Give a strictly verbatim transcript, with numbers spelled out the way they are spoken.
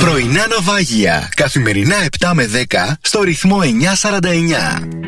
Πρωινά ναυάγια. Καθημερινά επτά με δέκα στο ρυθμό εννιά σαράντα εννιά.